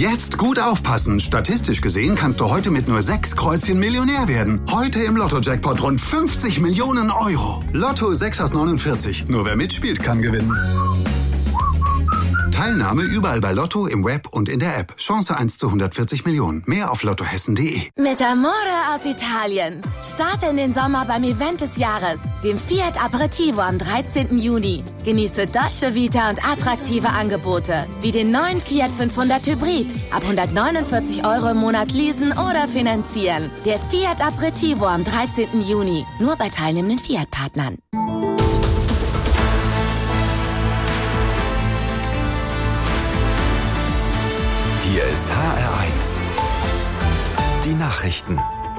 Jetzt gut aufpassen. Statistisch gesehen kannst du heute mit nur 6 Kreuzchen Millionär werden. Heute im Lotto-Jackpot rund 50 Millionen Euro. Lotto 6 aus 49. Nur wer mitspielt, kann gewinnen. Teilnahme überall bei Lotto, im Web und in der App. Chance 1 zu 140 Millionen. Mehr auf lottohessen.de. Mit Amore aus Italien. Starte in den Sommer beim Event des Jahres, dem Fiat Aperitivo am 13. Juni. Genieße deutsche Vita und attraktive Angebote, wie den neuen Fiat 500 Hybrid. Ab 149 € im Monat leasen oder finanzieren. Der Fiat Aperitivo am 13. Juni. Nur bei teilnehmenden Fiat-Partnern. Hier ist HR1. Die Nachrichten.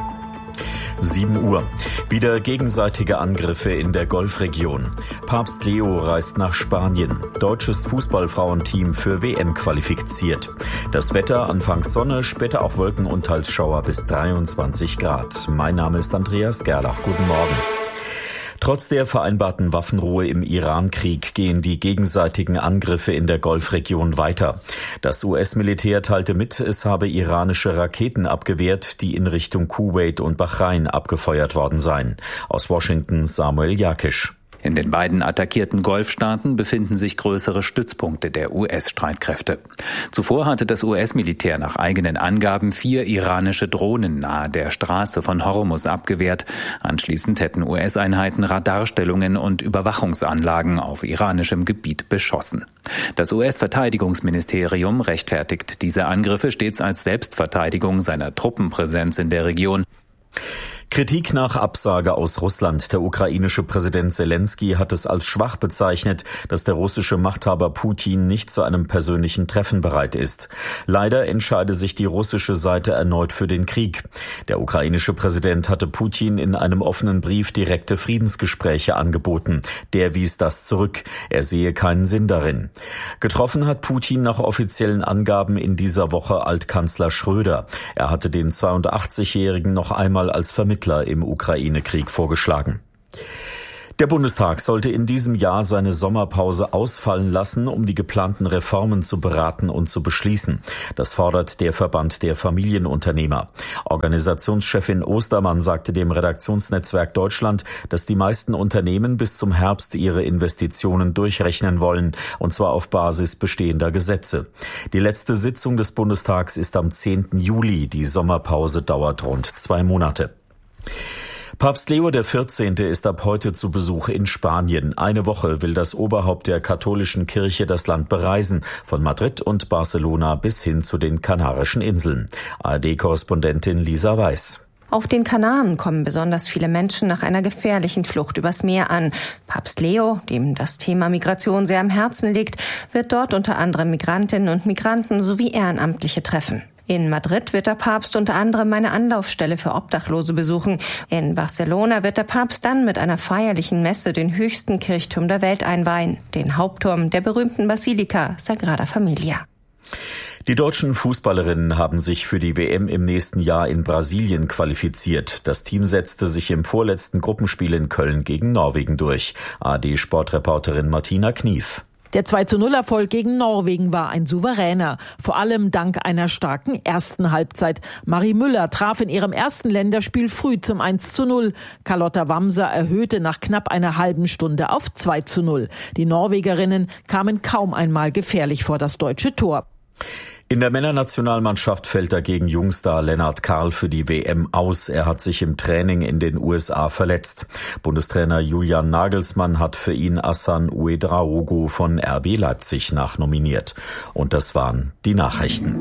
7 Uhr. Wieder gegenseitige Angriffe in der Golfregion. Papst Leo reist nach Spanien. Deutsches Fußballfrauenteam für WM qualifiziert. Das Wetter, anfangs Sonne, später auch Wolken und teils Schauer bis 23 Grad. Mein Name ist Andreas Gerlach. Guten Morgen. Trotz der vereinbarten Waffenruhe im Iran-Krieg gehen die gegenseitigen Angriffe in der Golfregion weiter. Das US-Militär teilte mit, es habe iranische Raketen abgewehrt, die in Richtung Kuwait und Bahrain abgefeuert worden seien. Aus Washington Samuel Jakisch. In den beiden attackierten Golfstaaten befinden sich größere Stützpunkte der US-Streitkräfte. Zuvor hatte das US-Militär nach eigenen Angaben 4 iranische Drohnen nahe der Straße von Hormuz abgewehrt. Anschließend hätten US-Einheiten Radarstellungen und Überwachungsanlagen auf iranischem Gebiet beschossen. Das US-Verteidigungsministerium rechtfertigt diese Angriffe stets als Selbstverteidigung seiner Truppenpräsenz in der Region. Kritik nach Absage aus Russland. Der ukrainische Präsident Selenskyj hat es als schwach bezeichnet, dass der russische Machthaber Putin nicht zu einem persönlichen Treffen bereit ist. Leider entscheide sich die russische Seite erneut für den Krieg. Der ukrainische Präsident hatte Putin in einem offenen Brief direkte Friedensgespräche angeboten. Der wies das zurück. Er sehe keinen Sinn darin. Getroffen hat Putin nach offiziellen Angaben in dieser Woche Altkanzler Schröder. Er hatte den 82-Jährigen noch einmal als Vermittler im Ukraine-Krieg vorgeschlagen. Der Bundestag sollte in diesem Jahr seine Sommerpause ausfallen lassen, um die geplanten Reformen zu beraten und zu beschließen. Das fordert der Verband der Familienunternehmer. Organisationschefin Ostermann sagte dem Redaktionsnetzwerk Deutschland, dass die meisten Unternehmen bis zum Herbst ihre Investitionen durchrechnen wollen, und zwar auf Basis bestehender Gesetze. Die letzte Sitzung des Bundestags ist am 10. Juli. Die Sommerpause dauert rund 2 Monate. Papst Leo XIV. Ist ab heute zu Besuch in Spanien. Eine Woche will das Oberhaupt der katholischen Kirche das Land bereisen, von Madrid und Barcelona bis hin zu den Kanarischen Inseln. ARD-Korrespondentin Lisa Weiß. Auf den Kanaren kommen besonders viele Menschen nach einer gefährlichen Flucht übers Meer an. Papst Leo, dem das Thema Migration sehr am Herzen liegt, wird dort unter anderem Migrantinnen und Migranten sowie Ehrenamtliche treffen. In Madrid wird der Papst unter anderem eine Anlaufstelle für Obdachlose besuchen. In Barcelona wird der Papst dann mit einer feierlichen Messe den höchsten Kirchturm der Welt einweihen, den Hauptturm der berühmten Basilika Sagrada Familia. Die deutschen Fußballerinnen haben sich für die WM im nächsten Jahr in Brasilien qualifiziert. Das Team setzte sich im vorletzten Gruppenspiel in Köln gegen Norwegen durch. ARD-Sportreporterin Martina Knief. Der 2:0-Erfolg gegen Norwegen war ein souveräner, vor allem dank einer starken ersten Halbzeit. Marie Müller traf in ihrem ersten Länderspiel früh zum 1:0. Carlotta Wamser erhöhte nach knapp einer halben Stunde auf 2:0. Die Norwegerinnen kamen kaum einmal gefährlich vor das deutsche Tor. In der Männernationalmannschaft fällt dagegen Jungstar Lennart Karl für die WM aus. Er hat sich im Training in den USA verletzt. Bundestrainer Julian Nagelsmann hat für ihn Hassan Ouedraogo von RB Leipzig nachnominiert. Und das waren die Nachrichten.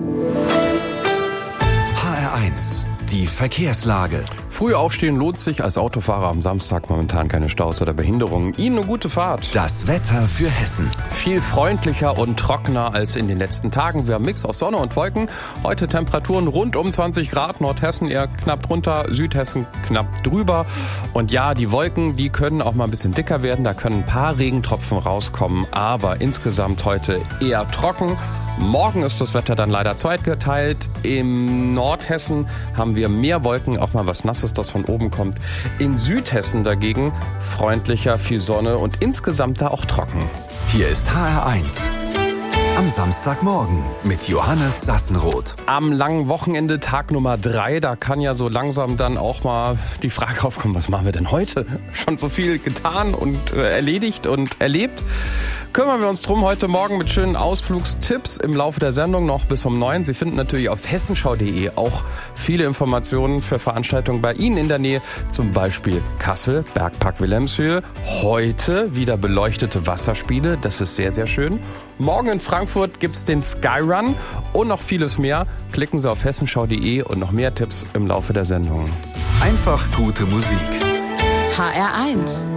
HR1, die Verkehrslage. Früh aufstehen lohnt sich als Autofahrer am Samstag, momentan keine Staus oder Behinderungen. Ihnen eine gute Fahrt. Das Wetter für Hessen. Viel freundlicher und trockener als in den letzten Tagen. Wir haben Mix aus Sonne und Wolken. Heute Temperaturen rund um 20 Grad. Nordhessen eher knapp drunter, Südhessen knapp drüber. Und ja, die Wolken, die können auch mal ein bisschen dicker werden. Da können ein paar Regentropfen rauskommen. Aber insgesamt heute eher trocken. Morgen ist das Wetter dann leider zweitgeteilt. Im Nordhessen haben wir mehr Wolken, auch mal was Nasses, das von oben kommt. In Südhessen dagegen freundlicher, viel Sonne und insgesamt da auch trocken. Hier ist HR1. am Samstagmorgen mit Johannes Sassenroth. Am langen Wochenende, Tag Nummer 3, da kann ja so langsam dann auch mal die Frage aufkommen, was machen wir denn heute? Schon so viel getan und erledigt und erlebt. Kümmern wir uns drum heute Morgen mit schönen Ausflugstipps im Laufe der Sendung noch bis um 9. Sie finden natürlich auf hessenschau.de auch viele Informationen für Veranstaltungen bei Ihnen in der Nähe. Zum Beispiel Kassel, Bergpark Wilhelmshöhe. Heute wieder beleuchtete Wasserspiele. Das ist sehr, sehr schön. Morgen in Frankfurt gibt's den Skyrun und noch vieles mehr. Klicken Sie auf hessenschau.de und noch mehr Tipps im Laufe der Sendung. Einfach gute Musik. HR1